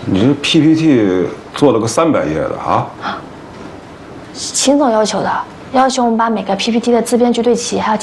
你这 PPT 做了个300页的啊？ 秦总要求的，要求我们把每个 PPT 的自编剧对齐，还要